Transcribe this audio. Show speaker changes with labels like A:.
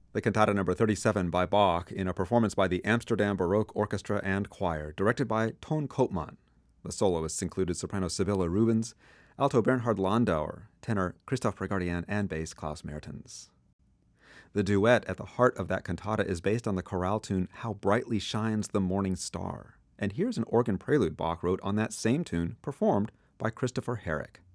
A: The Cantata number 37 by Bach in a performance by the Amsterdam Baroque Orchestra and Choir, directed by Ton Koopman. The soloists included soprano Sibylle Rubens, alto Bernhard Landauer, tenor Christoph Pregardian, and bass Klaus Mertens. The duet at the heart of that cantata is based on the chorale tune How Brightly Shines the Morning Star, and here's an organ prelude Bach wrote on that same tune performed by Christopher Herrick.